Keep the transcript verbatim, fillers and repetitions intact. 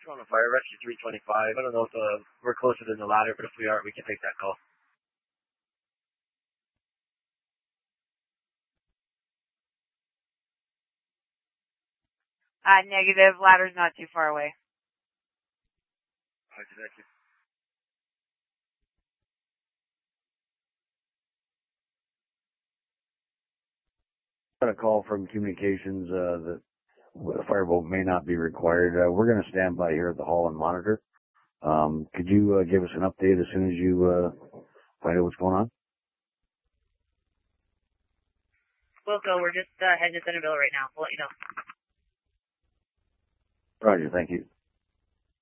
On the fire rescue three twenty-five. I don't know if uh, we're closer than the ladder, but if we are, we can take that call. Uh, negative. Ladder's not too far away. Thank you, thank you. Got a call from communications uh, that a fireboat may not be required. Uh, we're going to stand by here at the hall and monitor. Um, could you uh, give us an update as soon as you uh, find out what's going on? Wilco, we're just uh, heading to Centerville right now. We'll let you know. Roger, thank you.